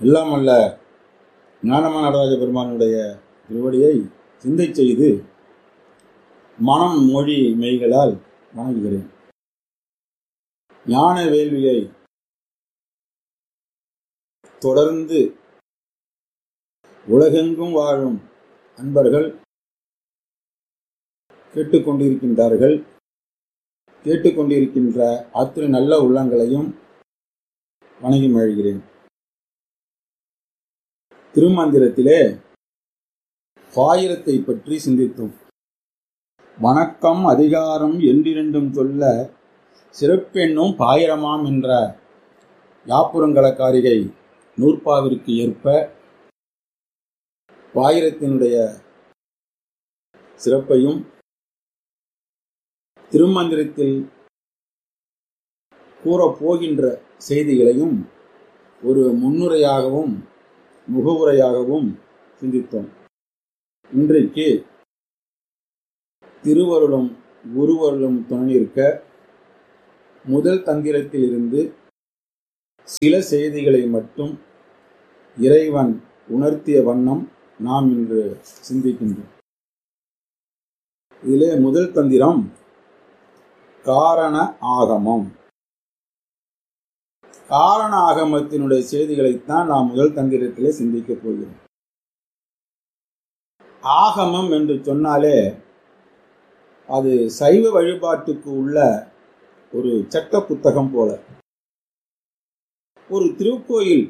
எல்லாம் அல்ல ஞானமான நடராஜ பெருமானுடைய திருவடியை சிந்தை செய்து மனம் மொழி மெய்களால் வணங்குகிறேன். ஞான வேள்வியை தொடர்ந்து உலகெங்கும் வாழும் அன்பர்கள் கேட்டுக்கொண்டிருக்கின்றார்கள். கேட்டுக்கொண்டிருக்கின்ற அத்தனை நல்ல உள்ளங்களையும் வணங்கி மகிழ்கிறேன். திருமந்திரத்திலே பாயிரத்தை பற்றி சிந்தித்தோம். வணக்கம் அதிகாரம் என்றிரண்டும் சொல்ல சிறப்பென்னும் பாயிரமாம் என்ற யாப்புரங்கலக்காரிகை நூற்பாவிற்கு ஏற்ப பாயிரத்தினுடைய சிறப்பையும் திருமந்திரத்தில் கூறப்போகின்ற செய்திகளையும் ஒரு முன்னுரையாகவும் முகவுரையாகவும் சிந்தித்தோம். இன்றைக்கு திருவருளும் குருவருளும் துணையிருக்க முதல் தந்திரத்தில் இருந்து சில செய்திகளை மட்டும் இறைவன் உணர்த்திய வண்ணம் நாம் இன்று சிந்திக்கின்றோம். இதிலே முதல் தந்திரம் காரண ஆகமம். காரண ஆகமத்தினுடைய செய்திகளைத்தான் நாம் முதல் தந்திரத்திலே சிந்திக்கப் போகிறோம். ஆகமம் என்று சொன்னாலே அது சைவ வழிபாட்டுக்கு உள்ள ஒரு சட்ட புத்தகம் போல. ஒரு திருக்கோயில்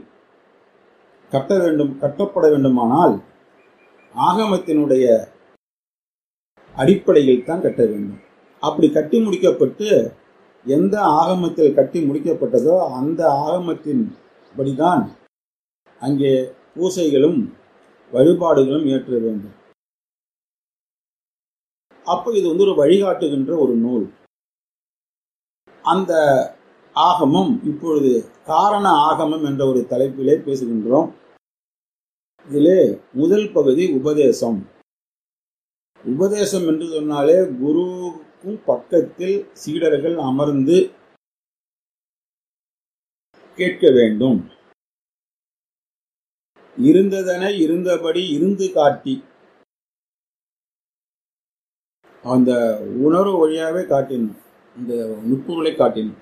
கட்டப்பட வேண்டுமானால் ஆகமத்தினுடைய அடிப்படையில் தான் கட்ட வேண்டும். அப்படி கட்டி முடிக்கப்பட்டு எந்த ஆகமத்தில் கட்டி முடிக்கப்பட்டதோ அந்த ஆகமத்தின் படிதான் அங்கே பூசைகளும் வழிபாடுகளும் ஏற்ற வேண்டும். அப்போ இது ஒரு வழிகாட்டுகின்ற ஒரு நூல். அந்த ஆகமம் இப்பொழுது காரண ஆகமம் என்ற ஒரு தலைப்பிலே பேசுகின்றோம். இதிலே முதல் பகுதி உபதேசம். உபதேசம் என்று சொன்னாலே குருவுக்கும் பக்கத்தில் சீடர்கள் அமர்ந்து கேட்க வேண்டும். இருந்ததனை இருந்தபடி இருந்து காட்டி அந்த உணர்வு வழியாகவே காட்டினோம். இந்த நுட்பங்களை காட்டினோம்.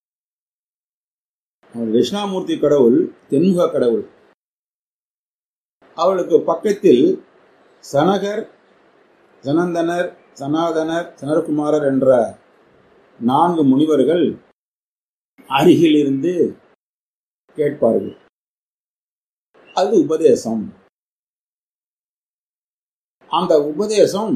தட்சிணாமூர்த்தி கடவுள் தென்முக கடவுள். அவளுக்கு பக்கத்தில் சனகர், சனந்தனர், சனாதனர், சனற்குமாரர் என்ற 4 முனிவர்கள் அருகில் இருந்து கேட்பார்கள். அது உபதேசம். அந்த உபதேசம்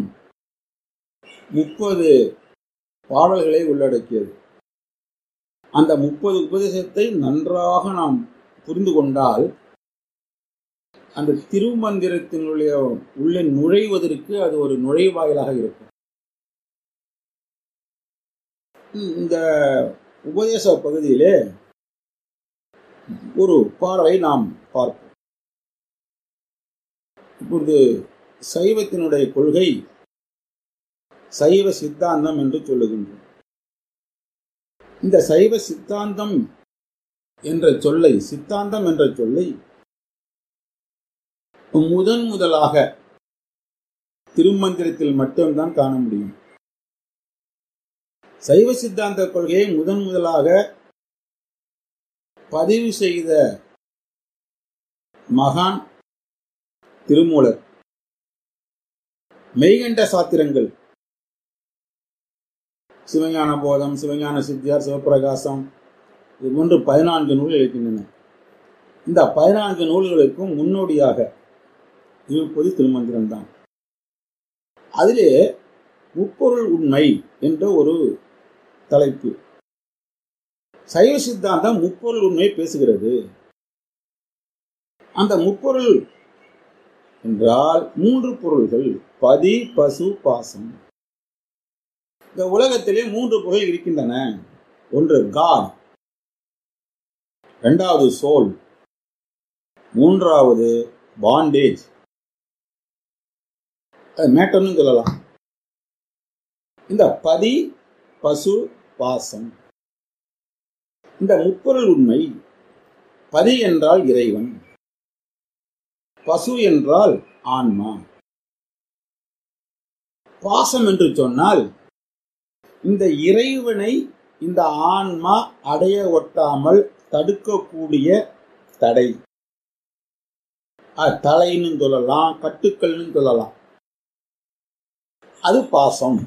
30 பாடல்களை உள்ளடக்கியது. அந்த 30 உபதேசத்தை நன்றாக நாம் புரிந்து கொண்டால் அந்த திருமந்திரத்தினுடைய உள்ளே நுழைவதற்கு அது ஒரு நுழைவாயிலாக இருக்கும். இந்த உபதேச பகுதியிலே ஒரு பாடலை நாம் பார்ப்போம். இப்பொழுது சைவத்தினுடைய கொள்கை சைவ சித்தாந்தம் என்று சொல்லுகின்றோம். இந்த சைவ சித்தாந்தம் என்ற சொல்லை முதலாக திருமந்திரத்தில் மட்டும்தான் காண முடியும். சைவ சித்தாந்த கொள்கையை முதலாக பதிவு செய்த மகான் திருமூலர். மெய்கண்ட சாத்திரங்கள், சிவஞான போதம், சிவஞான சித்தியார், சிவபிரகாசம், இது போன்று 14 நூல்கள் இருக்கின்றன. இந்த 14 நூல்களுக்கும் முன்னோடியாக இருப்பது திருமந்திரம் தான். அதிலே முப்பொருள் உண்மை என்ற ஒரு தலைப்பு. சைவ சித்தாந்தம் முப்பொருள் உண்மை பேசுகிறது. அந்த முப்பொருள் என்றால் 3 பொருள்கள்: பதி, பசு, பாசம். இந்த உலகத்திலே 3 பொருள் இருக்கின்றன. ஒன்று காட், 2வது சோல், 3வது பாண்டேஜ், மேட்டர்னு சொல்லலாம். இந்த பதி, பசு, பாசம், இந்த முப்பொருள் உண்மை. பதி என்றால் இறைவன், பசு என்றால் ஆன்மா. பாசம் என்று சொன்னால் இந்த இறைவனை இந்த ஆன்மா அடைய ஒட்டாமல் தடுக்கக்கூடிய தடை. தலைன்னு சொல்லலாம், கட்டுக்கள்னு சொல்லலாம். அது பாசம்.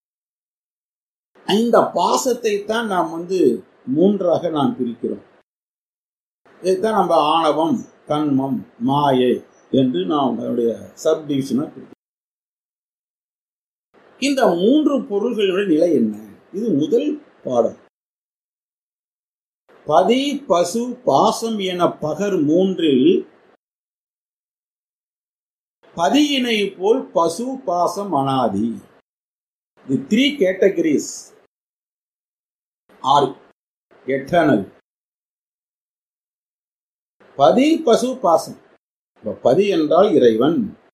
இந்த பாசத்தை தான் நாம் மூன்றாக நாம் பிரிக்கிறோம். இதைத்தான் நம்ம ஆணவம், கண்மம், மாயை என்று நாம் அதனுடைய சப்டிவிஷனா பிரிக்கிறோம். இந்த மூன்று பொருள்களுடைய நிலை என்ன? இது முதல் பாடம். பதி, பசு, பாசம் என பகர் மூன்றில் பதியினை போல் பசு பாசம் அனாதி. The three categories are eternal. பதி, பசு, பாசம். பதி என்றால் இறைவன்,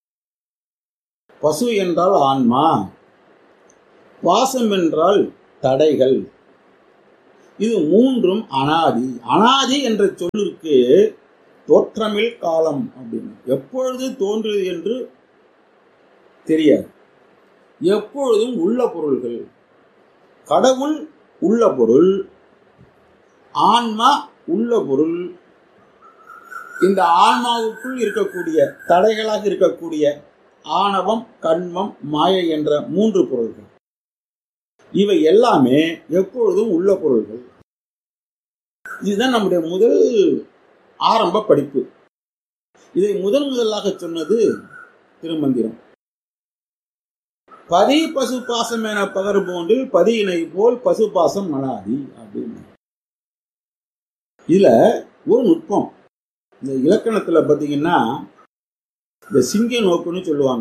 பசு என்றால் ஆன்மா, பாசம் என்றால் தடைகள். இது மூன்றும் அனாதி. அனாதி என்ற சொல்லிற்கு தோற்றமில் காலம் அப்படின்னு, எப்பொழுது தோன்றுவது என்று தெரியாது. எப்பொழுதும் உள்ள பொருள்கள். கடவுள் உள்ள பொருள், ஆன்மா உள்ள பொருள். இந்த ஆன்மாவுக்குள் இருக்கக்கூடிய தடைகளாக இருக்கக்கூடிய ஆணவம், கண்மம், மாயை என்ற மூன்று பொருள்கள், இவை எல்லாமே எப்பொழுதும் உள்ள பொருள்கள். இதுதான் நம்முடைய முதல் ஆரம்ப படிப்பு. இதை முதலாக சொன்னது திருமந்திரம். பதி பசு பாசம் என பகர் போன்றில் பதியினை போல் பசு பாசம் அனாதி அப்படின்னு. இதுல ஒரு நுட்பம். இந்த இலக்கணத்துல பாத்தீங்கன்னா இந்த சிங்க நோக்குன்னு சொல்லுவாங்க,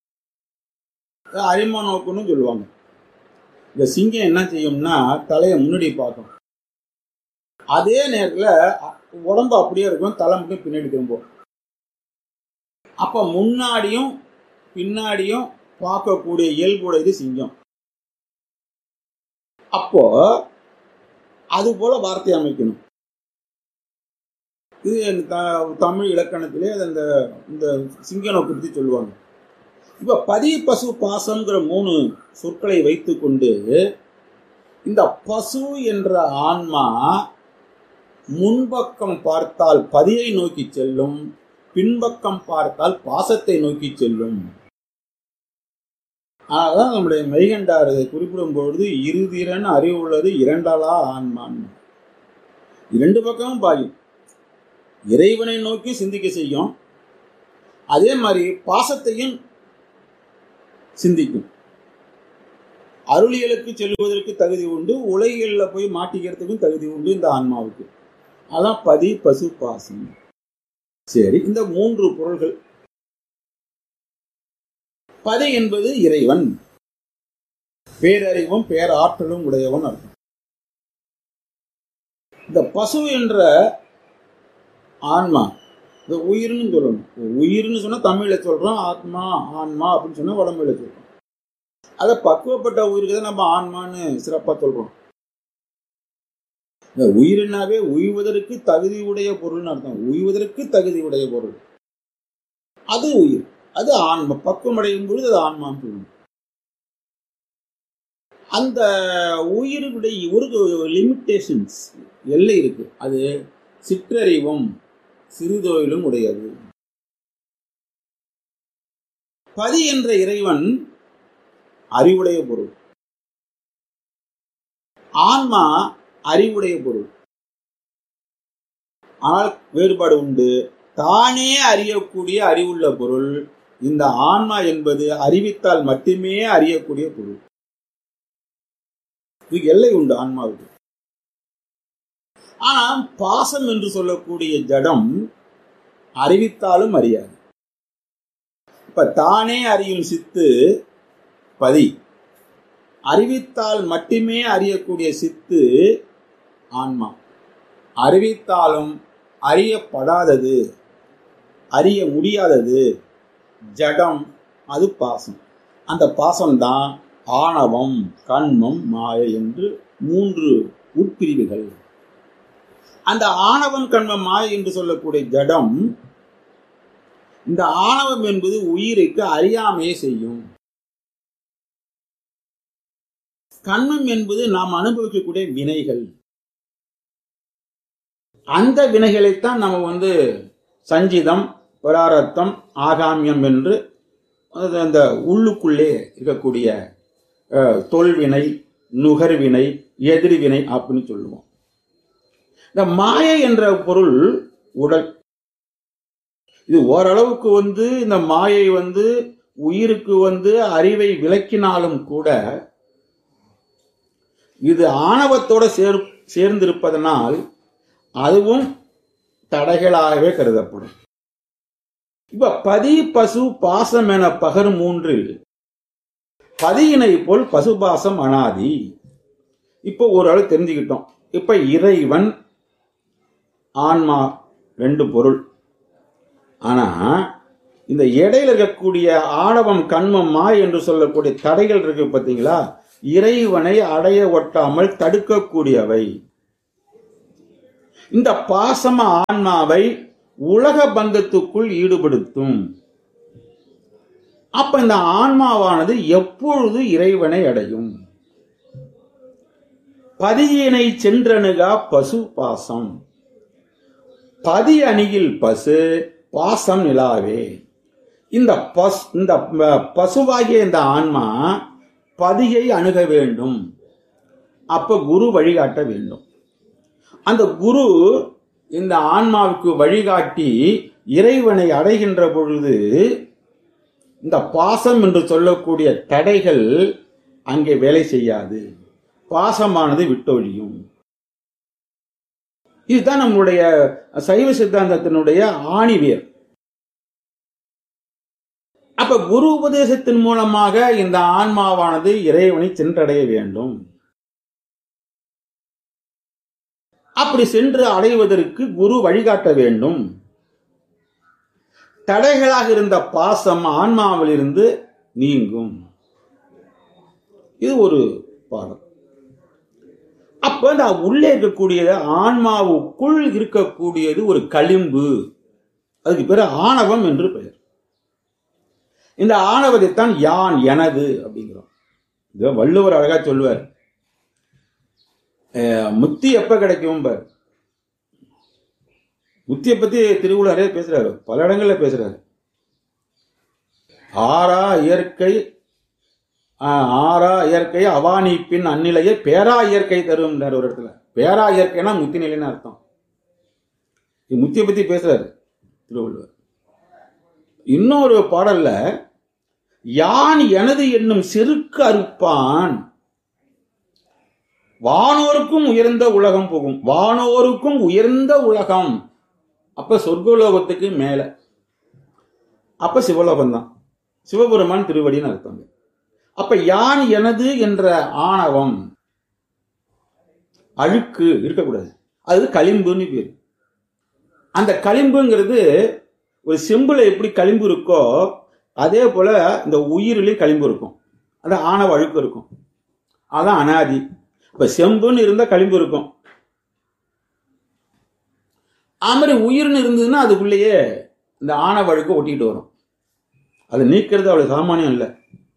அரிமா நோக்குன்னு சொல்லுவாங்க. இந்த சிங்கம் என்ன செய்யும்னா தலையை முன்னாடி பார்க்கும், அதே நேரத்துல உடம்பு அப்படியே இருக்கும், தலை மட்டும் பின்னாடி திரும்பும். அப்ப முன்னாடியும் பின்னாடியும் பார்க்கக்கூடிய இயல்புடையது சிங்கம். அப்போ அது போல வார்த்தை அமைக்கணும். இது தமிழ் இலக்கணத்திலே இந்த சிங்க நோக்கு பற்றி சொல்லுவாங்க. இப்ப பதி பசு பாசம்ங்கிற மூணு சொற்களை வைத்து கொண்டு இந்த பசு என்ற ஆன்மா முன்பக்கம் பார்த்தால் பதியை நோக்கி செல்லும், பின்பக்கம் பார்த்தால் பாசத்தை நோக்கி செல்லும். அதனால்தான் நம்முடைய மெய்கண்டார் குறிப்பிடும் பொழுது இருதிறன் அறிவு உள்ளது இரண்டாளா ஆன்மான். இரண்டு பக்கமும் பாயும். இறைவனை நோக்கி சிந்திக்க செய்யும், அதே மாதிரி பாசத்தையும் சிந்திக்கும். அருளியலுக்கு செல்வதற்கு தகுதி உண்டு, உலகியல்ல போய் மாட்டிக்கிறதுக்கும் தகுதி உண்டு இந்த ஆன்மாவுக்கு. அதான் பதி பசு பாசம். சரி, இந்த மூன்று பொருள்கள். பதி என்பது இறைவன், பேரறிவும் பேராற்றலும் உடையவன் அர்த்தம். இந்த பசு என்ற ஆன்மா, இந்த உயிர்னு சொல்லணும். உயிர்னு சொன்னா தமிழ்ல சொல்றோம், ஆத்மா ஆன்மா அப்படின்னு சொன்னா உடம்புல சொல்றோம். அதை பக்குவப்பட்ட உயிருக்கு தான் நம்ம ஆன்மான்னு சிறப்பா சொல்றோம். இந்த உயிரினாவே உய்வதற்கு தகுதி உடைய பொருள்னு அர்த்தம். உய்வதற்கு தகுதி உடைய பொருள் அது உயிர், அது ஆன்மா. பக்குவம் அடையும் பொழுது அது ஆன்மான்னு சொல்லணும். அந்த உயிருடைய ஒரு லிமிட்டேஷன்ஸ், எல்லை இருக்கு. அது சிற்றறிவும் சிறுதொழிலும் உடையது. பதி என்ற இறைவன் அறிவுடைய பொருள், ஆன்மா அறிவுடைய பொருள். ஆனால் வேறுபாடு உண்டு. தானே அறியக்கூடிய அறிவுள்ள பொருள். இந்த ஆன்மா என்பது அறிவித்தால் மட்டுமே அறியக்கூடிய பொருள். இது எல்லை உண்டு ஆன்மாவுக்கு. ஆனா பாசம் என்று சொல்லக்கூடிய ஜடம் அறிவித்தாலும் அறியாது. இப்ப தானே அறியும் சித்து பதி, அறிவித்தால் மட்டுமே அறியக்கூடிய சித்து ஆன்மா. அறிவித்தாலும் அறியப்படாதது, அறிய முடியாதது ஜடம், அது பாசம். அந்த பாசம்தான் ஆணவம், கண்மம், மாயை என்று மூன்று உட்பிரிவுகள். அந்த ஆணவம், கண்மம், மாயை என்று சொல்லக்கூடிய ஜடம் இந்த ஆணவம் என்பது உயிருக்கு அறியாமையை செய்யும். கண்மம் என்பது நாம் அனுபவிக்கக்கூடிய வினைகள். அந்த வினைகளைத்தான் நம்ம சஞ்சிதம், பராரத்தம், ஆகாமியம் என்று அந்த உள்ளுக்குள்ளே இருக்கக்கூடிய தொல்வினை, நுகர்வினை, எதிர்வினை அப்படின்னு சொல்லுவோம். இந்த மாயை என்ற பொருள் உடல். இது ஓரளவுக்கு இந்த மாயை உயிருக்கு அறிவை விளக்கினாலும் கூட இது ஆணவத்தோட சேர்ந்திருப்பதனால் அதுவும் தடைகளாகவே கருதப்படும். இப்ப பதி, பசு, பாசம் என பகர் மூன்றில் பதியினை போல் பசுபாசம் அனாதி. இப்போ ஓரளவு தெரிஞ்சுக்கிட்டோம். இப்ப இறைவன், ஆன்மா ரெண்டு பொருள். ஆனா இந்த இடையில இருக்கக்கூடிய ஆணவம், கண்மம், மாய் என்று சொல்லக்கூடிய தடைகள் இருக்கு பார்த்தீங்களா, இறைவனை அடைய ஒட்டாமல் தடுக்கக்கூடியவை. இந்த பாசம ஆன்மாவை உலக பந்தத்துக்குள் ஈடுபடுத்தும். அப்ப இந்த ஆன்மாவானது எப்பொழுது இறைவனை அடையும்? பதியினை சென்றணுகா பசு பாசம். பதி அணியில் பசு, பாசம் நிலாவே. இந்த பசுவாகிய இந்த ஆன்மா பதியை அணுக வேண்டும். அப்ப குரு வழிகாட்ட வேண்டும். அந்த குரு இந்த ஆன்மாவுக்கு வழிகாட்டி இறைவனை அடைகின்ற பொழுது இந்த பாசம் என்று சொல்லக்கூடிய தடைகள் அங்கே வேலை செய்யாது. பாசமானது விட்டொழியும். இதுதான் நம்முடைய சைவ சித்தாந்தத்தினுடைய ஆணிவேர். அப்ப குரு உபதேசத்தின் மூலமாக இந்த ஆன்மாவானது இறைவனை சென்றடைய வேண்டும். அப்படி சென்று அடைவதற்கு குரு வழிகாட்ட வேண்டும். தடைகளாக இருந்த பாசம் ஆன்மாவில் இருந்து நீங்கும். இது ஒரு பாடம். அப்ப உள்ளே இருக்கக்கூடிய ஆன்மாவுக்குள் இருக்கக்கூடியது ஒரு களிம்பு. அதுக்கு பேரு ஆணவம் என்று பெயர். இந்த ஆணவத்தைத்தான் யான், எனது அப்படிங்கிறோம். இது வள்ளுவர் அழகா சொல்லுவார். முத்தி எப்ப கிடைக்கும் பார். முத்தியை பத்தி திருவள்ளுவரே பேசுறாரு, பல இடங்கள்ல பேசுறாரு. ஆறா இயற்கை அவானிப்பின் அந்நிலையை பேரா இயற்கை தரும் ஒரு இடத்துல. பேரா இயற்கைனா முத்தி நிலைன்னு அர்த்தம். முத்தியை பத்தி பேசுறாரு திருவள்ளுவர். இன்னொரு பாடல்ல யான் எனது என்னும் செருக்கு அறுப்பான், வானோருக்கும் உயர்ந்த உலகம் போகும். வானோருக்கும் உயர்ந்த உலகம். அப்ப சொர்க்கலோகத்துக்கு மேல. அப்ப சிவலோகம் தான். சிவபெருமான் திருவடின்னு அர்த்தம். அப்ப யான் எனது என்ற ஆணவம், அழுக்கு இருக்கக்கூடாது. அது களிம்புன்னு பேரு. அந்த களிம்புங்கிறது ஒரு செம்புல எப்படி களிம்பு இருக்கோ அதே போல இந்த உயிரிலையும் களிம்பு இருக்கும். அந்த ஆணவ அழுக்கு இருக்கும். அதான் அனாதி. இப்ப செம்புன்னு இருந்தா களிம்பு இருக்கும். அது மாதிரி உயிர்னு இருந்ததுன்னா அதுக்குள்ளேயே இந்த ஆணவ அழுக்கு ஒட்டிட்டு வரும். அதை நீக்கிறது அவ்வளவு சாமானியம் இல்லை.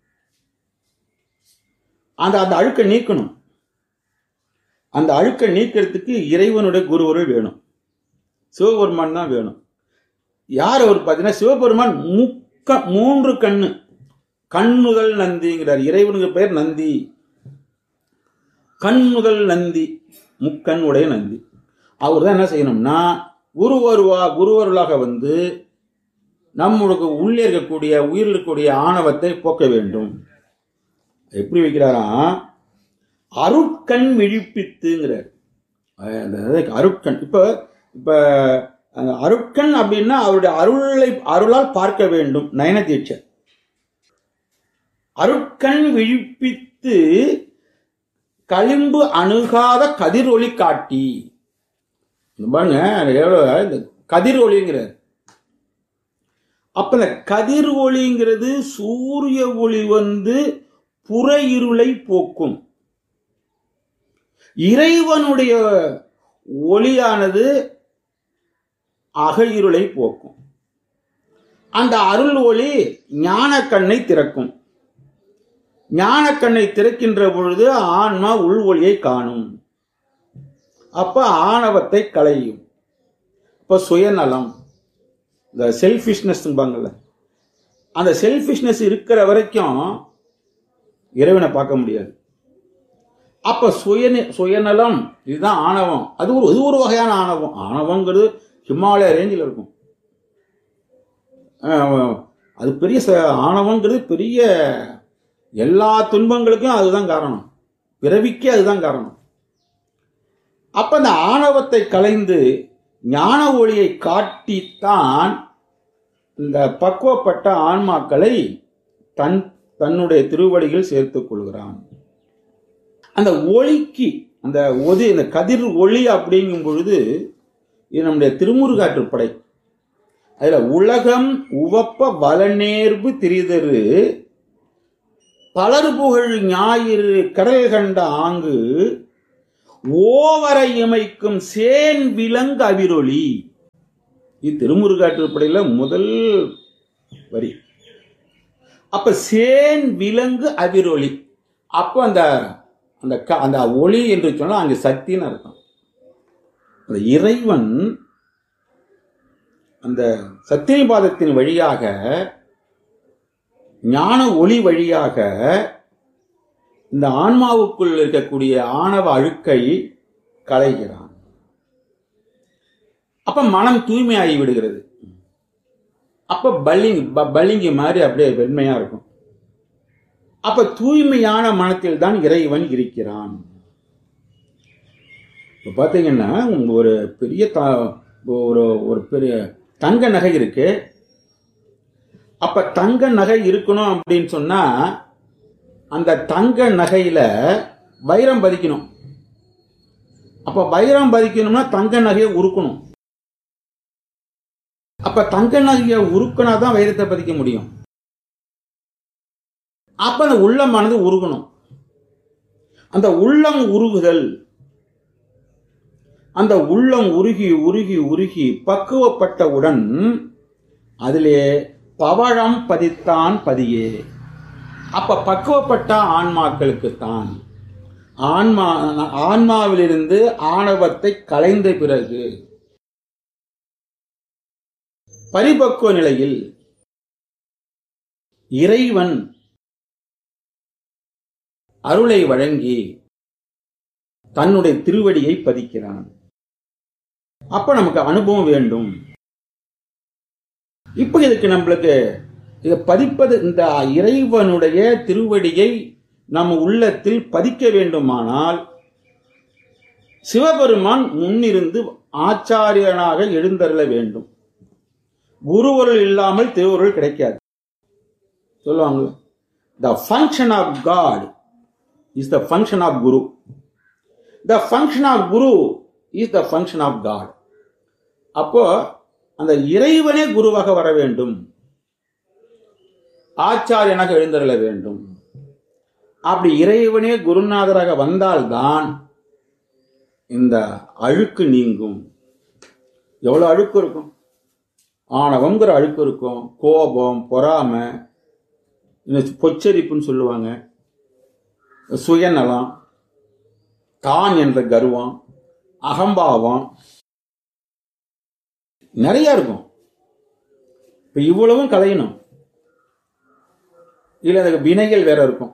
அந்த அழுக்கை நீக்கணும். அந்த அழுக்கை நீக்கிறதுக்கு இறைவனுடைய குருவருள் வேணும். சிவபெருமான் தான் வேணும். யார் அவர் பார்த்தீங்கன்னா, சிவபெருமான் 3 கண்ணு. கண்ணுதல் நந்திங்கிறார். இறைவனுக்கு பெயர் நந்தி. கண்ணுதல் நந்தி, முக்கண் உடைய நந்தி. அவர் தான் என்ன செய்யணும்னா குருவருளாக நம்மளுக்கு உள்ளே இருக்கக்கூடிய உயிரில் இருக்கக்கூடிய ஆணவத்தை போக்க வேண்டும். எப்படி வைக்கிறாராம்? அருட்கண் விழிப்பித்துங்கிறார். அருட்கண். இப்ப அருட்கண் அப்படின்னா அவருடைய அருளால் பார்க்க வேண்டும். நயன தீட்சை. அருட்கண் விழிப்பித்து களிம்பு அணுகாத கதிர் ஒளி காட்டி. பாருங்க, இந்த கதிர் ஒளிங்கிறார். அப்ப இந்த கதிர் ஒளிங்கிறது சூரிய ஒளி புற இருளை போக்கும். இறைவனுடைய ஒளியானது அக இருளை போக்கும். அந்த அருள் ஒளி ஞான கண்ணை திறக்கும். ஞான கண்ணை திறக்கின்ற பொழுது ஆன்மா உள் ஒளியை காணும். அப்ப ஆணவத்தை களையும். இப்ப சுயநலம், இந்த செல்ஃபிஷ்னஸ், அந்த செல்ஃபிஷ்னஸ் இருக்கிற வரைக்கும் இறைவனை பார்க்க முடியாது. அப்ப சுயநலம், இதுதான் ஆணவம். அது ஒரு வகையான ஆணவம். ஆணவங்கிறது ஹிமாலய ரேஞ்சில் இருக்கும். அது பெரிய ஆணவங்கிறது பெரிய எல்லா துன்பங்களுக்கும் அதுதான் காரணம், பிறவிக்கே அதுதான் காரணம். அப்ப அந்த ஆணவத்தை களைந்து ஞான ஒளியை காட்டித்தான் இந்த பக்குவப்பட்ட ஆன்மாக்களை தன்னுடைய திருவடியில் சேர்த்துக் கொள்கிறான். அந்த ஒளிக்கு அந்த கதிர் ஒளி அப்படிங்கும் பொழுது இது நம்முடைய திருமுருகாற்றுப்படை. அதுல உலகம் உவப்ப வளநேர்வு திரிதரு பலர் புகழ் ஞாயிறு கடல் கண்ட ஆங்கு ஓவரை இமைக்கும் சேன் விலங்கு அவிரொளி. இது திருமுருகாற்றுப்படையில முதல் வரி. அப்ப சேன் விலங்கு அவிரொளி. அப்ப அந்த ஒளி என்று சொன்னா அங்க சக்தின்னு அர்த்தம். அந்த இறைவன் அந்த சத்தியபாதத்தின் வழியாக ஞான ஒளி வழியாக இந்த ஆன்மாவுக்குள் இருக்கக்கூடிய ஆணவ அழுக்கை களைகிறான். அப்ப மனம் தூய்மையாகி விடுகிறது. அப்ப பளிங்கு மாதிரி அப்படியே வெண்மையா இருக்கும். அப்ப தூய்மையான மனத்தில் தான் இறைவன் இருக்கிறான். இப்ப பாத்தீங்கன்னா ஒரு பெரிய ஒரு பெரிய தங்க நகை இருக்கு. அப்ப தங்க நகை இருக்கணும் அப்படின்னு சொன்னா அந்த தங்க நகையில வைரம் பதிக்கணும். அப்ப வைரம் பதிக்கணும்னா தங்க நகையை உருக்கணும். அப்ப தங்க நகையை உருக்கினாதான் வைரத்தை பதிக்க முடியும். அப்ப அந்த உள்ளமானது உருகணும். அந்த உள்ளம் உருகுதல், அந்த உள்ளம் உருகி உருகி உருகி பக்குவப்பட்டவுடன் அதிலே பவழம் பதித்தான் பதியே. அப்ப பக்குவப்பட்ட ஆன்மாக்களுக்குத்தான் ஆன்மாவிலிருந்து ஆணவத்தை களைந்த பிறகு பரிபக்குவ நிலையில் இறைவன் அருளை வழங்கி தன்னுடைய திருவடியை பதிக்கிறான். அப்ப நமக்கு அனுபவம் வேண்டும். இப்ப இதுக்கு நம்மளுக்கு இதை பதிப்பது, இந்த இறைவனுடைய திருவடியை நம்ம உள்ளத்தில் பதிக்க வேண்டுமானால் சிவபெருமான் முன்னிருந்து ஆச்சாரியனாக எழுந்தருள வேண்டும். குருவருள் இல்லாமல் திருவருள் கிடைக்காது சொல்லுவாங்க. The function of God is the function of Guru. The function of Guru is the function of God. அப்போ அந்த இறைவனே குருவாக வர வேண்டும், ஆச்சாரியனாக எழுந்தருள வேண்டும். அப்படி இறைவனே குருநாதராக வந்தால்தான் இந்த அழுக்கு நீங்கும். எவ்வளவு அழுக்கு இருக்கும், ஆணவங்கிற அழுக்கு இருக்கும், கோபம், பொறாமை, பொச்சரிப்புன்னு சொல்லுவாங்க, சுயநலம், தான் என்ற கர்வம், அகம்பாவம் நிறைய இருக்கும். இப்ப இவ்வளவும் களையணும். இல்ல அதுக்கு வினைகள் வேற இருக்கும்.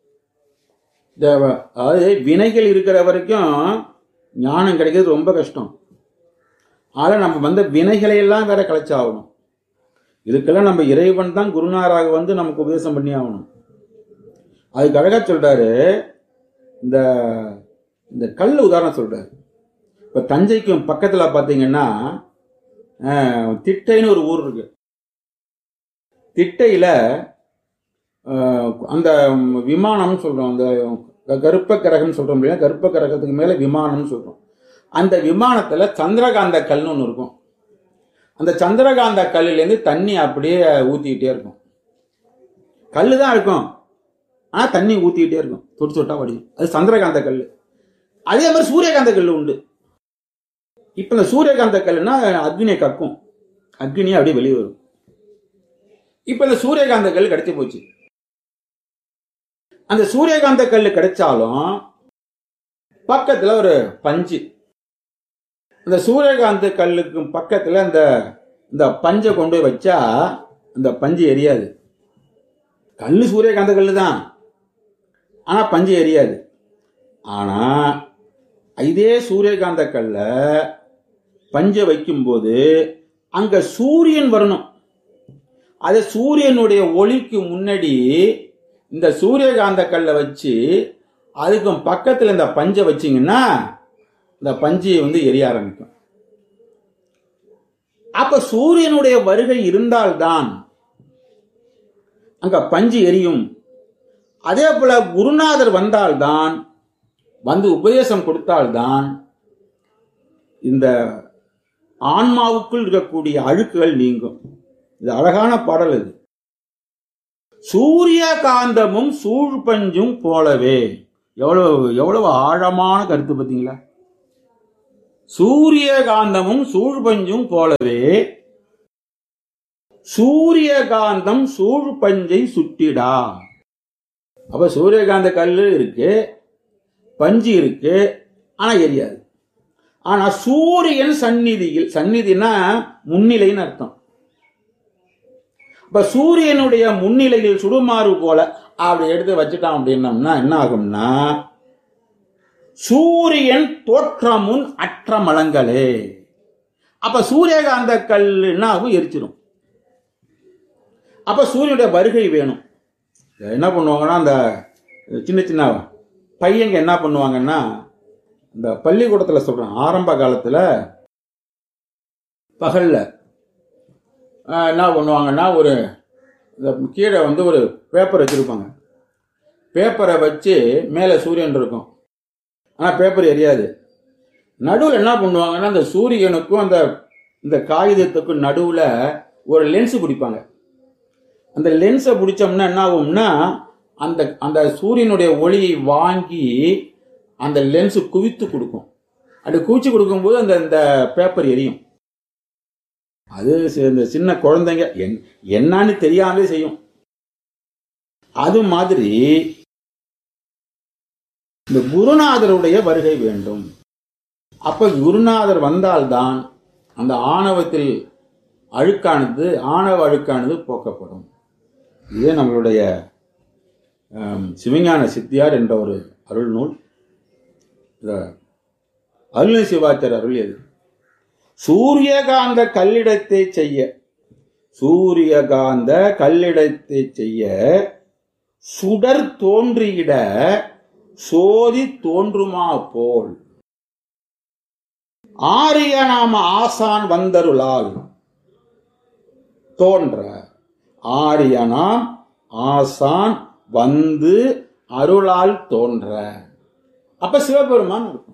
அதாவது வினைகள் இருக்கிற வரைக்கும் ஞானம் கிடைக்கிறது ரொம்ப கஷ்டம். ஆனா நம்ம வந்த வினைகளை எல்லாம் வேற கலைச்சாகணும். இதுக்கெல்லாம் நம்ம இறைவன் தான் குருநாராக வந்து நமக்கு உபதேசம் பண்ணி ஆகணும். அதுக்கு அழகா சொல்றாரு, இந்த கல் உதாரணம் சொல்றாரு. இப்ப தஞ்சைக்கும் பக்கத்துல பாத்தீங்கன்னா திட்டைன்னு ஒரு ஊர் இருக்கு. திட்டையில அந்த விமானம் சொல்றோம், அந்த கருப்ப கிரகம் சொல்றோம் இல்லையா, கருப்ப கிரகத்துக்கு மேல விமானம் சொல்றோம். அந்த விமானத்துல சந்திரகாந்த கல்னு ஒன்று இருக்கும். அந்த சந்திரகாந்த கல்லிலேருந்து தண்ணி அப்படியே ஊத்திக்கிட்டே இருக்கும். கல்லு தான் இருக்கும், ஆனா தண்ணி ஊத்திக்கிட்டே இருக்கும், தொட்டு தொட்டா வடியும். அது சந்திரகாந்த கல். அதே மாதிரி சூரியகாந்த கல் உண்டு. இப்ப இந்த சூரியகாந்த கல்லுனா அக்னியை கக்கும், அக்னியை அப்படியே வெளியே வரும். இப்ப இந்த சூரியகாந்த கல் கிடைச்சி போச்சு. அந்த சூரியகாந்த கல் கிடைச்சாலும் பக்கத்துல ஒரு பஞ்சு, இந்த சூரியகாந்த கல்லுக்கு பக்கத்துல இந்த பஞ்சை கொண்டு போய் வச்சா அந்த பஞ்சு எரியாது. கல்லு சூரியகாந்த கல்லு தான், ஆனா பஞ்சு எரியாது. ஆனா இதே சூரியகாந்த கல்ல பஞ்சை வைக்கும்போது அங்க சூரியன் வரணும். அது சூரியனுடைய ஒளிக்கு முன்னாடி இந்த சூரியகாந்த கல்லை வச்சு அதுக்கும் பக்கத்துல இந்த பஞ்சை வச்சிங்கன்னா இந்த பஞ்சு எரிய ஆரம்பிக்கும். அப்ப சூரியனுடைய வருகை இருந்தால்தான் அங்க பஞ்சு எரியும். அதே போல குருநாதர் வந்தால்தான், வந்து உபதேசம் கொடுத்தால்தான் இந்த ஆன்மாவுக்குள் இருக்கக்கூடிய அழுக்குகள் நீங்கும். இது அழகான பாடல். இது சூரிய காந்தமும் சூழ்பஞ்சும் போலவே. எவ்வளவு ஆழமான கருத்து பார்த்தீங்களா? சூரிய காந்தமும் சூழ்பஞ்சும் போலவே சூரியகாந்தம் சூழ்பஞ்சை சுட்டிடா. அப்ப சூரியகாந்த கல்லு இருக்கு, பஞ்சு இருக்கு, ஆனா எரியாது. ஆனா சூரியன் சந்நிதியில், சந்நிதினா முன்னிலைன்னு அர்த்தம். இப்ப சூரியனுடைய முன்னிலையில் சுடுமாறு போல அப்படி எடுத்து வச்சுட்டான் அப்படின்னம்னா என்ன ஆகும்னா, சூரியன் தோற்றமுன் அற்ற மலங்களே. அப்ப சூரியகாந்த கல் என்ன ஆகும்? எரிச்சிடும். அப்ப சூரியனுடைய வருகை வேணும். என்ன பண்ணுவாங்கன்னா, அந்த சின்ன சின்ன பையங்க என்ன பண்ணுவாங்கன்னா, இந்த பள்ளிக்கூடத்தில் சொல்றேன், ஆரம்ப காலத்துல பகல்ல என்ன பண்ணுவாங்கன்னா, ஒரு கீழே ஒரு பேப்பர் வச்சிருப்பாங்க. பேப்பரை வச்சு மேலே சூரியன் இருக்கும், ஆனா பேப்பர் எரியாது. நடுவில் என்ன பண்ணுவாங்கன்னா, அந்த சூரியனுக்கும் இந்த காகிதத்துக்கும் நடுவுல ஒரு லென்ஸ் பிடிப்பாங்க. அந்த லென்ஸை பிடிச்சோம்னா என்ன ஆகும்னா, அந்த சூரியனுடைய ஒளியை வாங்கி அந்த லென்ஸ் குவித்து கொடுக்கும். அப்படி குவிச்சு கொடுக்கும்போது அந்த பேப்பர் எரியும். அது இந்த சின்ன குழந்தைங்க என்னன்னு தெரியாமலே செய்யும். அது மாதிரி இந்த குருநாதருடைய வருகை வேண்டும். அப்ப குருநாதர் வந்தால்தான் அந்த ஆணவத்தில் ஆணவ அழுக்கானது போக்கப்படும். இதே நம்மளுடைய சிவஞான சித்தியார் என்ற ஒரு அருள் நூல், அருள் சிவாச்சார் அருளியது. சூரியகாந்த கல்லிடத்தை செய்ய, சூரியகாந்த கல்லிடத்தை செய்ய சுடர் தோன்றியிட சோதி தோன்றுமா போல் ஆரிய நாம ஆசான் வந்தருளால் தோன்ற. ஆரியனாம் ஆசான் வந்து அருளால் தோன்ற. அப்ப சிவபெருமான் இருக்கும்.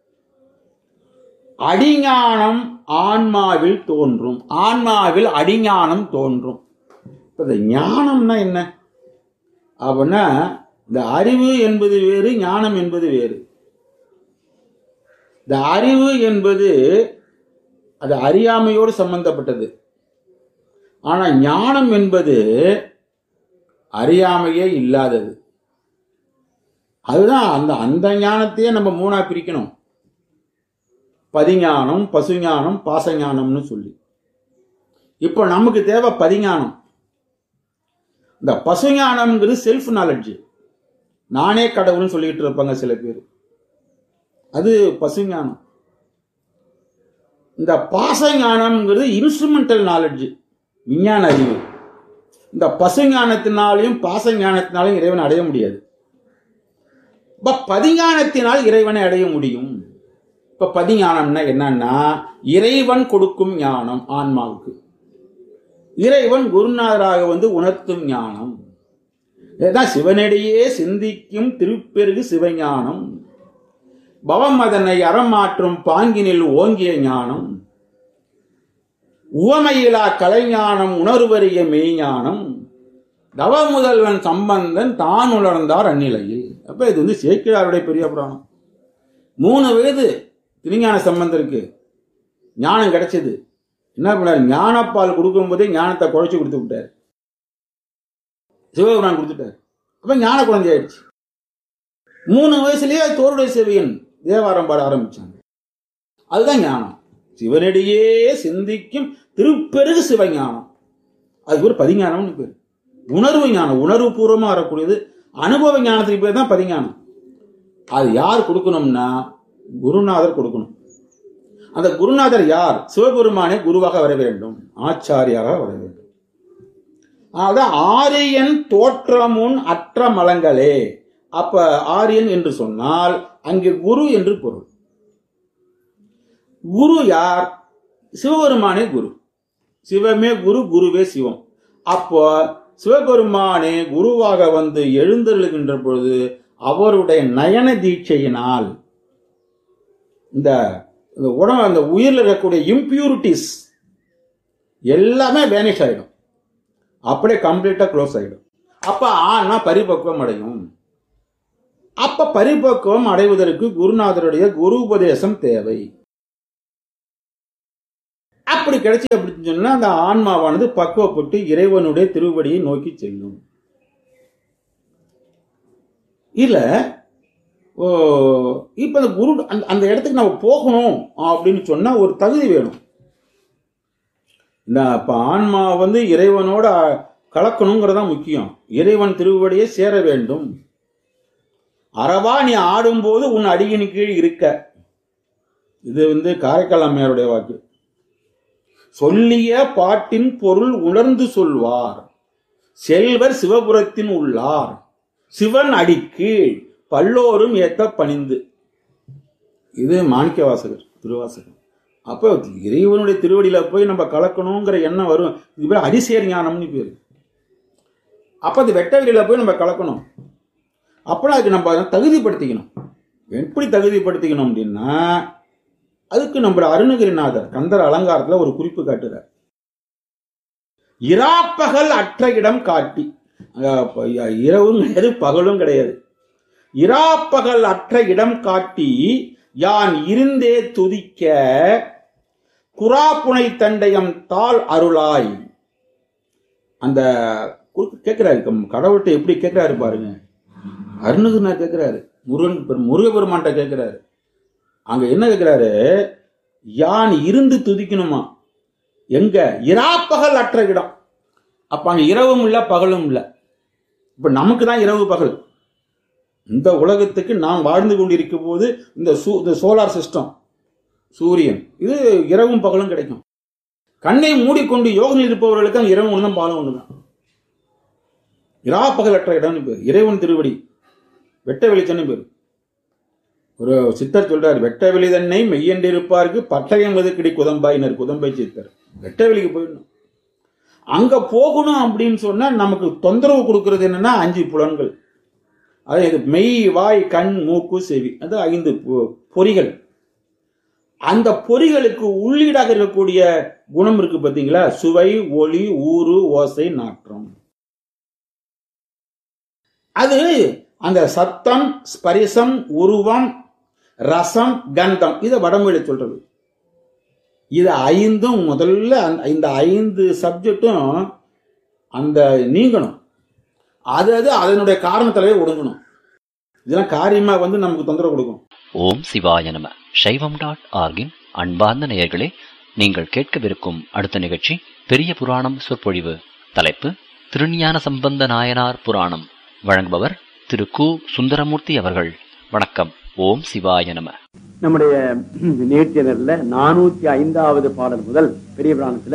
அடிஞானம் ஆன்மாவில் தோன்றும். ஆன்மாவில் அடிஞானம் தோன்றும். இந்த ஞானம்னா என்ன அப்படின்னா, இந்த அறிவு என்பது வேறு, ஞானம் என்பது வேறு. இந்த அறிவு என்பது அது அறியாமையோடு சம்பந்தப்பட்டது. ஆனா ஞானம் என்பது அறியாமையே இல்லாதது. அதுதான் அந்த ஞானத்தையே நம்ம மூணா பிரிக்கணும். பதிஞானம், பசுஞானம், பாசஞானம்னு சொல்லி. இப்போ நமக்கு தேவை பதிஞானம். இந்த பசுஞானம்ங்கிறது செல்ஃப் நாலெட்ஜ். நானே கடவுள்னு சொல்லிட்டு இருப்பாங்க சில பேர், அது பசுஞானம். இந்த பாசஞானம்ங்கிறது இன்ஸ்ட்ருமெண்டல் நாலெட்ஜ், விஞ்ஞான அறிவு. இந்த பசுஞானத்தினாலையும் பாசஞானத்தினாலையும் இறைவனை அடைய முடியாது. இப்ப பதிஞானத்தினால் இறைவனை அடைய முடியும். இப்ப பதிஞானம்னா என்னன்னா, இறைவன் கொடுக்கும் ஞானம் ஆன்மாவுக்கு. இறைவன் குருநாதராக உணர்த்தும் ஞானம். இதுதான் சிவனடியே சிந்திக்கும் திருப்பெருகு சிவஞானம். பவம் அதனை அறமாற்றும் பாங்கினில் ஓங்கிய ஞானம். உவமையிலா கலைஞானம் உணர்வறிய மெய்ஞானம். தவ முதல்வன் சம்பந்தன் தான் உணர்ந்தார் அந்நிலையில். அப்ப இது சேக்கிழாருடைய பெரிய புராணம். 3 வயது திருஞான சம்பந்தருக்கு ஞானம் கிடைச்சது. என்ன பண்ணார்? ஞானப்பால் கொடுக்கும் போதே ஞானத்தை குழைச்சு கொடுத்து விட்டார். சிவபெருமான் கொடுத்துட்டாரு. அப்ப ஞான குழந்தை ஆயிடுச்சு. 3 வயசுலயே தோருடைய செவியன் தேவாரம் பாட ஆரம்பிச்சாங்க. அதுதான் ஞானம். சிவனடியே சிந்திக்கும் திருப்பெருகு சிவஞானம். அதுக்கு ஒரு பதிஞானம்னு பேரு. உணர்வு ஞானம், உணர்வு பூர்வமா வரக்கூடியது. அனுபவ ஞானத்துக்கு பேர் தான் பதிஞானம். அது யார் கொடுக்கணும்னா குருநாதர் கொடுக்கணும். அந்த குருநாதர் யார்? சிவபெருமானே குருவாக வர வேண்டும், ஆச்சாரியாக வர வேண்டும். அதான் ஆரியன் தோற்றமுன் அற்ற மலங்களே. அப்ப ஆரியன் என்று சொன்னால் அங்கே குரு என்று பொருள். குரு யார்? சிவபெருமானே குரு. சிவமே குரு, குருவே சிவம். அப்போ சிவபெருமானே குருவாக வந்து எழுந்தருளுகின்ற பொழுது அவருடைய நயன தீட்சையினால் இந்த உடம்பு, அந்த உயிரில் இருக்கக்கூடிய இம்பியூரிட்டிஸ் எல்லாமே வேனிஷ் ஆயிடும். அப்படியே கம்ப்ளீட்டா க்ளோஸ் ஆயிடும். அப்ப ஆனா பரிபக்குவம் அடையும். அப்ப பரிபக்குவம் அடைவதற்கு குருநாதருடைய குரு உபதேசம் தேவை. அப்படி கிடைச்சி அப்படின்னு சொன்னா அந்த ஆன்மாவானது பக்குவப்பட்டு இறைவனுடைய திருவடியை நோக்கி செல்லும். இல்ல இப்ப அந்த குரு அந்த இடத்துக்கு நம்ம போகணும் அப்படின்னு சொன்னா ஒரு தகுதி வேணும். இப்ப ஆன்மா வந்து இறைவனோட கலக்கணுங்கிறதா முக்கியம். இறைவன் திருவடியை சேர வேண்டும். அறவா நீ ஆடும்போது உன் அடியின் கீழ் இருக்க. இது வந்து காரைக்கால் அம்மையாருடைய வாக்கு. சொல்லிய பாட்டின் பொருள் உணர்ந்து சொல்வார் செல்வர் சிவபுரத்தின் உள்ளார் சிவன் அடிக்கீழ் பல்லோரும் ஏத்த பணிந்து. இது மாணிக்க வாசகர் திருவாசகர். அப்போ இறைவனுடைய திருவடியில போய் நம்ம கலக்கணுங்கிற எண்ணம் வரும். இது பேர் அதிசேர் ஞானம்னு பேரு. அப்ப அது வெட்ட வெளியில போய் நம்ம கலக்கணும். அப்போ அதுக்கு நம்ம தகுதிப்படுத்திக்கணும். எப்படி தகுதிப்படுத்திக்கணும் அப்படின்னா, அதுக்கு நம்ம அருணகிரிநாதர் கந்தர் அலங்காரத்துல ஒரு குறிப்பு காட்டுறார். இராப்பகல் அற்ற இடம் காட்டி. இரவும் கிடையாது, பகலும் கிடையாது. இராப்பகல் அற்ற இடம் காட்டி யான் இருந்தே துதிக்க குராப்புனை தண்டயம் தாள் அருளாய். அந்த கேட்கிறாரு கடவுள்கிட்ட, எப்படி கேட்கிறாரு பாருங்க. அருணகிரிநாதர் கேட்கிறாரு, முருகபெருமான்கிட்ட கேட்கிறாரு. அங்க என்ன கேட்கிறாரு? யான் இருந்து துதிக்கணுமா? எங்க? இராப்பகல் அற்ற இடம். அப்ப அங்க இரவும் இல்ல, பகலும் இல்ல. இப்ப நமக்கு தான் இரவு பகல். இந்த உலகத்துக்கு நாம் வாழ்ந்து கொண்டிருக்கும் போது இந்த சோலார் சிஸ்டம், சூரியன், இது இரவும் பகலும் கிடைக்கும். கண்ணை மூடிக்கொண்டு யோகம் இருப்பவர்களுக்கு அங்க இரவு ஒண்ணுதான், பகலும் ஒண்ணுதான். இராப்பகல் அற்ற இடம்னு பேர். இறைவன் திருவடி வெட்ட வெளிச்சன்னு பேர். ஒரு சித்தர் சொல்றாரு, வெட்ட வெளி தன்னை மெய்யென்றிருப்பாருக்கு பட்டயம் எதுக்கடி குதம்பாயினர். குதம்பை சித்தர் வெட்ட வெளிக்கு போயிடணும். அங்க போகணும் அப்படின்னு சொன்னா நமக்கு தொந்தரவு கொடுக்கறது என்னன்னா 5 புலன்கள். அது மெய், வாய், கண், மூக்கு, செவி, அது 5 பொறிகள். அந்த பொறிகளுக்கு உள்ளீடாக இருக்கக்கூடிய குணம் இருக்கு பாத்தீங்களா? சுவை, ஒளி, ஊறு, ஓசை, நாற்றம். அது அந்த சத்தம், ஸ்பரிசம், உருவம், ரசம், கந்தம், இதை வடமொழி சொல்றது. இது 5 முதல்ல இந்த 5 சப்ஜெக்டும் அந்த நீங்கணும். அது அதனுடைய காரணத்திலே ஒடுங்கணும். இதெல்லாம் காரியமா வந்து நமக்கு தொந்தரவு கொடுக்கும். ஓம் சிவாய நம. சைவம்.org-இன் அன்பார்ந்த நேயர்களே, நீங்கள் கேட்கவிருக்கும் அடுத்த நிகழ்ச்சி பெரிய புராணம் சொற்பொழிவு. தலைப்பு திருஞான சம்பந்த நாயனார் புராணம். வழங்குபவர் திரு கு. சுந்தரமூர்த்தி அவர்கள். வணக்கம். ஓம் சிவாய நம. நம்முடைய நிகழ்ச்சியினர்ல 405வது பாடல் முதல் பெரிய புராணத்துல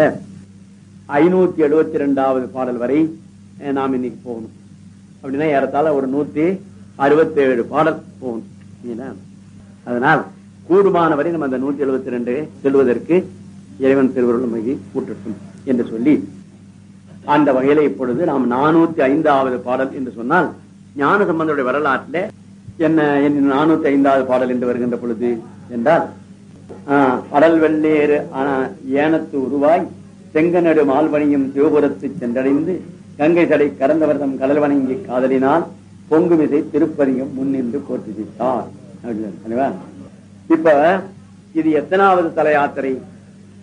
572வது பாடல் வரை நாம் இன்னைக்கு போகணும். அப்படின்னா ஏறத்தாழ ஒரு 167 பாடல் போகணும். அதனால் கூடுமான வரை நம்ம அந்த 172 செல்வதற்கு இறைவன் திருவருள் நமக்கு கூட்டட்டும் என்று சொல்லி, அந்த வகையில இப்பொழுது நாம் 405வது பாடல் என்று சொன்னால், ஞான சம்பந்தருடைய வரலாற்றில என்ன 405வது பாடல் என்று வருகின்ற பொழுது என்றால், அடல் வெள்ளேறு ஏனத்து உருவாய் செங்கநடு மால்வணியும் சிவபுரத்து சென்றடைந்து கங்கை சடை கறந்தவர்தம் கடல் வணங்கி காதலினால் பொங்குமிசை திருப்பதிகம் முன்னின்று போற்றுவித்தார். இப்ப இது எத்தனாவது தல யாத்திரை?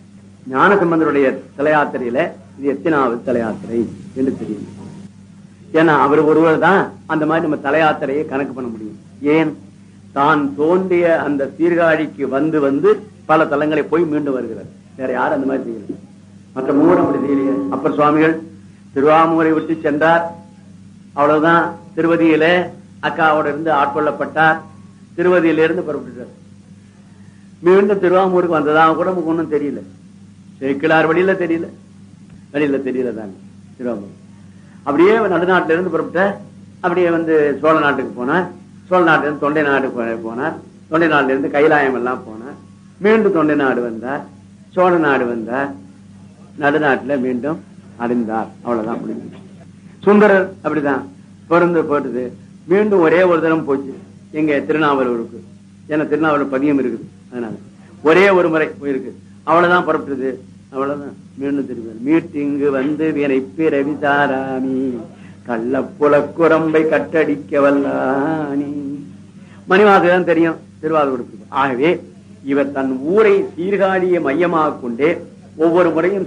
ஞான சம்பந்தருடைய தல யாத்திரையில இது எத்தனாவது தல யாத்திரை என்று தெரியும். ஏன்னா அவர் ஒருவர் தான் அந்த மாதிரி நம்ம தலையாத்திரையை கணக்கு பண்ண முடியும். ஏன் தான் தோன்றிய அந்த சீர்காழிக்கு வந்து வந்து பல தலங்களை போய் மீண்டும் வருகிறார். வேற யாரும் அந்த மாதிரி செய்யல. மற்ற மூணு அப்படி செய்யலையே. அப்பர் சுவாமிகள் திருவாமூரை விட்டு சென்றார், அவ்வளவுதான். திருவதியில அக்காவோட இருந்து ஆட்கொள்ளப்பட்டார், திருவதியிலிருந்து புறப்பட்டுட்டார். மீண்டும் திருவாமூருக்கு வந்ததா கூட நமக்கு ஒன்றும் தெரியல. சேக்கிழார் வழியில தெரியல தாங்க திருவாமூர். அப்படியே நடுநாட்டில இருந்து புறப்பட்ட, அப்படியே வந்து சோழ நாட்டுக்கு போனார். சோழ நாட்டுல இருந்து தொண்டை நாட்டுக்கு போனார். தொண்டை நாட்டுல இருந்து கைலாயம் எல்லாம் போனார். மீண்டும் தொண்டை நாடு வந்தார், சோழ நாடு வந்தார், நடுநாட்டுல மீண்டும் அடைந்தார். அவ்வளவுதான் முடிஞ்சு. சுந்தரர் அப்படிதான் பிறந்து போட்டுது. மீண்டும் ஒரே ஒரு தரம் போச்சு எங்க திருநாவலூருக்கு. ஏன்னா திருநாவலூர் பதியம் இருக்குது, அதனால ஒரே ஒரு முறை போயிருக்கு. அவ்வளவுதான் புறப்பட்டது. அவ்வளவுதான். மீண்டும் திரும்பி மீட்டிங்கு வந்து வினை பிறவி தாராணி கள்ள புலக்குரம்பை கட்டடிக்க வல்லானி. மணிவாசகன் தெரியும் திருவாரூருக்கு. ஆகவே இவர் தன் ஊரை சீர்காழியை மையமாக கொண்டே ஒவ்வொரு முறையும்